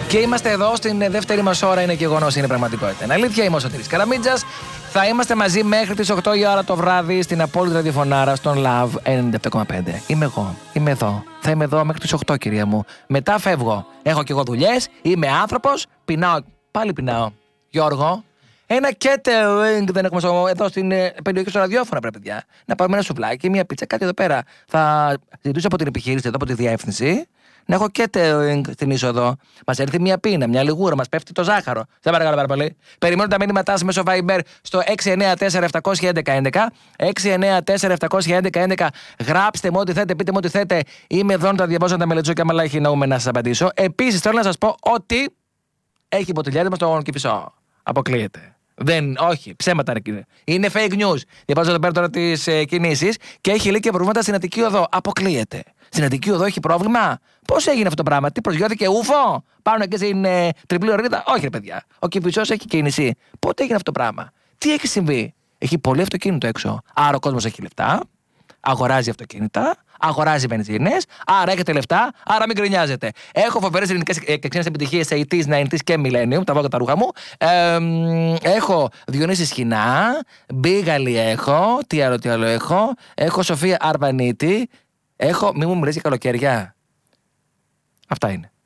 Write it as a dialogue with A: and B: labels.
A: Και είμαστε εδώ στην δεύτερη μας ώρα. Είναι γεγονός, είναι πραγματικότητα. Είναι αλήθεια, είμαι ο Σωτήρης Καραμίτζας. Θα είμαστε μαζί μέχρι τις 8 η ώρα το βράδυ στην απόλυτη ραδιοφωνάρα στον Love 97,5. Είμαι εγώ. Είμαι εδώ. Θα είμαι εδώ μέχρι τις 8, κυρία μου. Μετά φεύγω. Έχω κι εγώ δουλειές. Είμαι άνθρωπος. Πεινάω. Πάλι πεινάω. Γιώργο. Ένα catering δεν έχουμε εδώ στην περιοχή στο ραδιόφωνο, πρέπει, παιδιά. Να πάρουμε ένα σουβλάκι, μια πίτσα, κάτι εδώ πέρα. Θα ζητήσω από την επιχείρηση, εδώ από τη διεύθυνση, να έχω catering στην είσοδο. Μας έρθει μια πείνα, μια λιγούρα, μας πέφτει το ζάχαρο. Σε παρακαλώ πάρα πολύ. Περιμένω τα μήνυματά σας μέσω Viber στο 694-711. 694-711. Γράψτε μου ό,τι θέτε, πείτε μου ό,τι θέτε. Είμαι εδώ να τα διαβάσω, να τα μελετήσω και άμα έχει νόημα να σας απαντήσω. Επίσης, θέλω να σας πω ότι έχει ποτηλιάρι μας στον Κηφισό. Αποκλείεται. Όχι, ψέματα είναι fake news. Διαβάζω εδώ πέρα τώρα τις κινήσεις και έχει λέει και προβλήματα στην Αττική Οδό. Αποκλείεται. Στην Αττική Οδό έχει πρόβλημα. Πώς έγινε αυτό το πράγμα, τι προσγειώθηκε ούφο, πάνω και στην τριπλή ορίδα. Όχι, ρε παιδιά. Ο Κηφισός έχει κίνηση. Πότε έγινε αυτό το πράγμα, τι έχει συμβεί. Έχει πολύ αυτοκίνητο έξω. Άρα ο κόσμος έχει λεφτά, αγοράζει αυτοκίνητα, αγοράζει βενζίνες, άρα έχετε λεφτά, άρα μην γκρινιάζετε. Έχω φοβερές ελληνικές και ξένες επιτυχίες 80s, 90s και Millennium, τα βγάλω τα ρούχα μου. Έχω Διονύση Σχοινά, Μπίγαλη έχω, τι άλλο έχω. Έχω Σοφία Αρβανίτη, έχω, μη μου μιλήσει για καλοκαιριά. Αυτά είναι.